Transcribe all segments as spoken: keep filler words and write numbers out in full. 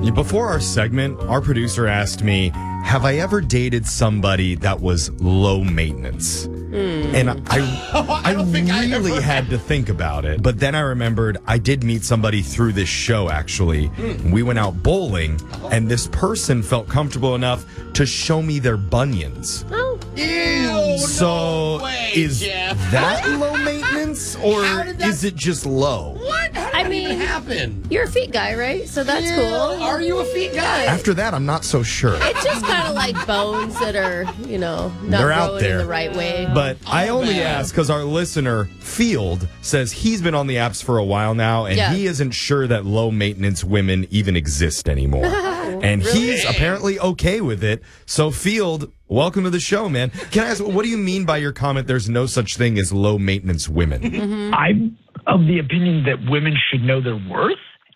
Before our segment, our producer asked me, have I ever dated somebody that was low maintenance? Mm. And I, I, I, don't think really I ever had to think about it. But then I remembered I did meet somebody through this show, actually. Mm. We went out bowling, and this person felt comfortable enough to show me their bunions. Oh. Ew, so no way, is Jeff. that low maintenance, or that... is it just low? What? How did I that mean, even happen? You're a feet guy, right? So that's yeah. cool. Are you a feet guy? After that, I'm not so sure. It's just kind of like bones that are, you know, not They're out growing there in the right way. But Oh, I only man. ask because our listener, Field, says he's been on the apps for a while now, and Yeah. he isn't sure that low-maintenance women even exist anymore. And Really? he's apparently okay with it. So, Field, welcome to the show, man. Can I ask, what do you mean by your comment, there's no such thing as low-maintenance women? Mm-hmm. I'm of the opinion that women should know their worth.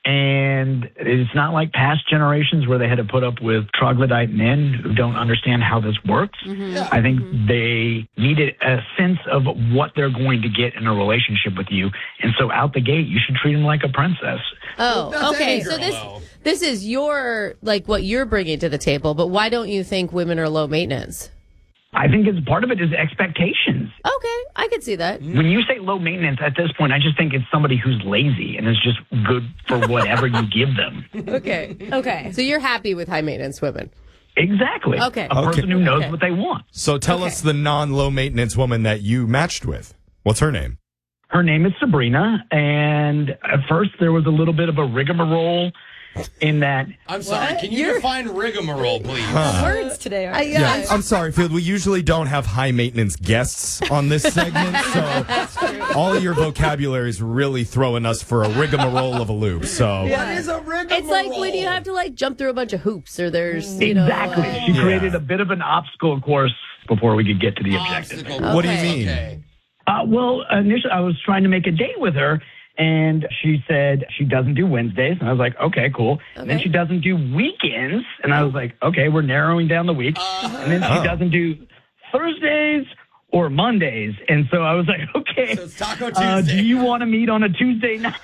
And it's not like past generations where they had to put up with troglodyte men who don't understand how this works. Mm-hmm. I think they needed a sense of what they're going to get in a relationship with you. And so out the gate, you should treat them like a princess. Oh, That's okay. any So girl, this though. this is your, like, what you're bringing to the table, but why don't you think women are low maintenance? I think it's part of it is expectations. Okay, I could see that. When you say low maintenance, at this point, I just think it's somebody who's lazy and is just good for whatever you give them. Okay. Okay. So you're happy with high maintenance women? Exactly. Okay. A person who knows Okay. what they want. So tell Okay. us the non-low-maintenance woman that you matched with. What's her name? Her name is Sabrina, and at first there was a little bit of a rigmarole in that I'm sorry. What? Can you You're- define rigmarole, please? Words today are. Uh, Yeah, yeah. I'm sorry, Field. We usually don't have high-maintenance guests on this segment, so all of your vocabulary is really throwing us for a rigmarole of a loop. So What is a rigmarole? It's like when you have to, like, jump through a bunch of hoops, or there's, you know... exactly uh, she Yeah. created a bit of an obstacle course before we could get to the objective. Obstacle. What do you Okay. mean? Okay. Uh, well, initially I was trying to make a date with her, and she said she doesn't do Wednesdays, and I was like, okay, cool. And then Okay. she doesn't do weekends, and I was like, okay, we're narrowing down the week. And then she Oh. doesn't do Thursdays or Mondays, and so I was like, okay, So it's Taco uh, Tuesday. do you want to meet on a Tuesday night?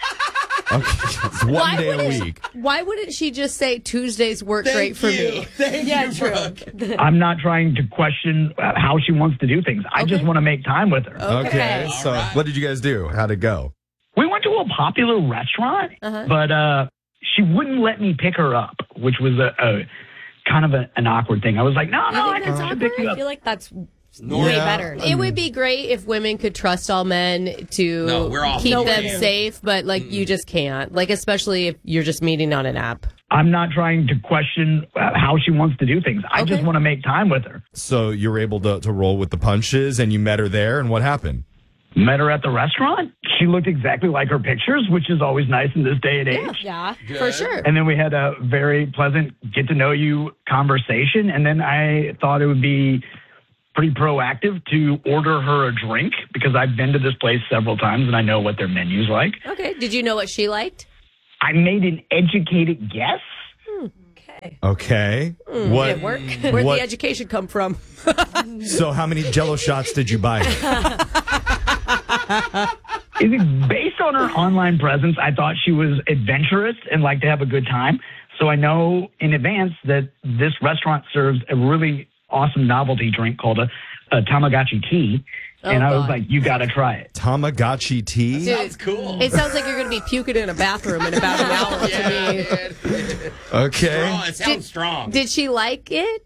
Okay, it's one Why day a wouldn't, week. why wouldn't she just say Tuesdays work Thank great for you. me? Thank Yeah, you, true. Brooke. I'm not trying to question uh, how she wants to do things. I just Okay. want to make time with her. Okay, Okay. so All right. what did you guys do? How'd it go? We went to a popular restaurant, Uh-huh. but uh, she wouldn't let me pick her up, which was a, a kind of a, an awkward thing. I was like, no, no, think I can that's still pick awkward? you I up. feel like that's Normal. way Yeah. better. It would be great if women could trust all men to No, we're awful. keep No them way. safe, but, like, you just can't. Like, especially if you're just meeting on an app. I'm not trying to question uh, how she wants to do things. I Okay. just want to make time with her. So you were able to, to roll with the punches, and you met her there, and what happened? Met her at the restaurant. She looked exactly like her pictures, which is always nice in this day and age. Yeah. For Good. sure. And then we had a very pleasant get to know you conversation. And then I thought it would be pretty proactive to order her a drink because I've been to this place several times and I know what their menu's like. Okay. Did you know what she liked? I made an educated guess. Okay. What? Did it work? Where'd what- the education come from? So how many Jello shots did you buy her? Is it based on her online presence? I thought she was adventurous and liked to have a good time. So I know in advance that this restaurant serves a really awesome novelty drink called a, a Tamagotchi tea. Oh, and I was God. like, you got to try it. Tamagotchi tea? Dude, Sounds cool. It sounds like you're going to be puking in a bathroom in about an hour to yeah, me. dude. Okay. Strong. It sounds Did- strong. Did she like it?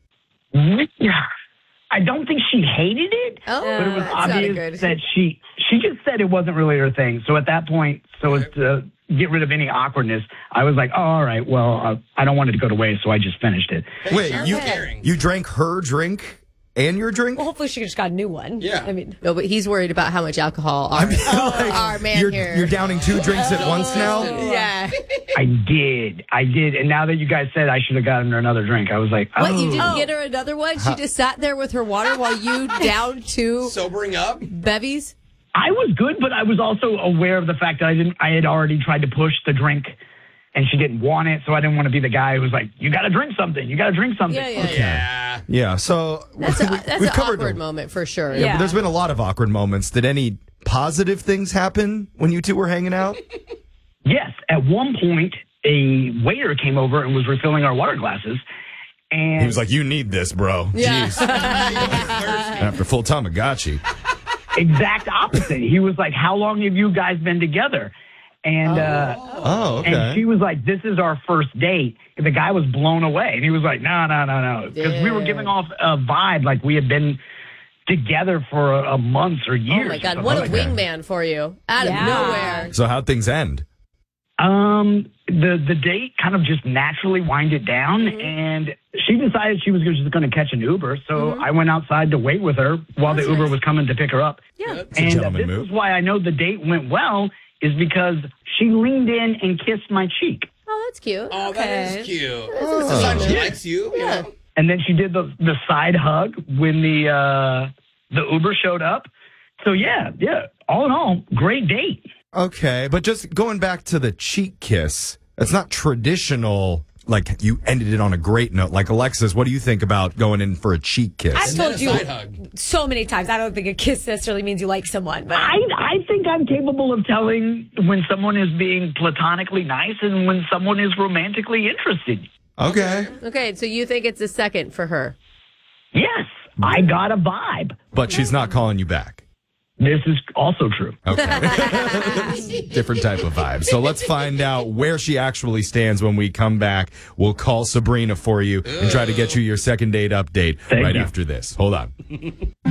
I don't think she hated it, Oh, but it was that's not a obvious good. that she she just said it wasn't really her thing. So at that point, so as to get rid of any awkwardness, I was like, oh, all right, well, uh, I don't want it to go to waste, so I just finished it. Wait, Thanks you for caring. you drank her drink and your drink? Well, hopefully she just got a new one. Yeah. I mean, No, but he's worried about how much alcohol our, our man you're, here. you're downing two drinks at once now? Yeah. I did, I did, and now that you guys said I should have gotten her another drink, I was like, oh. What, you didn't get her another one? She just sat there with her water while you downed two Sobering up? bevies? I was good, but I was also aware of the fact that I didn't. I had already tried to push the drink, and she didn't want it, so I didn't want to be the guy who was like, "You got to drink something. You got to drink something." Yeah, yeah, yeah. Yeah. Yeah, so That's, a, we- that's we've an covered awkward a- moment for sure. Yeah, Yeah. but there's been a lot of awkward moments. Did any positive things happen when you two were hanging out? Yes, at one point a waiter came over and was refilling our water glasses. And He was like, you need this, bro. Yeah. Jeez. After full Tamagotchi. exact opposite. He was like, how long have you guys been together? And uh, Oh, okay. and she was like, this is our first date. And the guy was blown away. And he was like, no, no, no, no. Because we were Yeah. giving off a vibe like we had been together for a, a month or years. Oh my or God, something what a like that. wingman for you. Out Yeah. of nowhere. So how'd things end? Um, the the date kind of just naturally winded down, Mm-hmm. and she decided she was just going to catch an Uber. So Mm-hmm. I went outside to wait with her while the Uber was coming to pick her up. Yeah. It's a And uh, gentleman this move. is why I know the date went well, is because she leaned in and kissed my cheek. Oh, that's cute. Oh, that is cute. Oh. It's a sign she likes you. you Yeah. know? And then she did the the side hug when the uh, the Uber showed up. So yeah, yeah. All in all, great date. Okay, but just going back to the cheek kiss, it's not traditional, like you ended it on a great note. Like, Alexis, what do you think about going in for a cheek kiss? I've And then told a you side hug. so many times. I don't think a kiss necessarily means you like someone, but I I think I'm capable of telling when someone is being platonically nice and when someone is romantically interested. Okay. Okay, so you think it's a second for her. Yes, I got a vibe. But she's not calling you back. This is also true. Okay. Different type of vibe. So let's find out where she actually stands when we come back. We'll call Sabrina for you and try to get you your second date update Thank right you. after this. Hold on.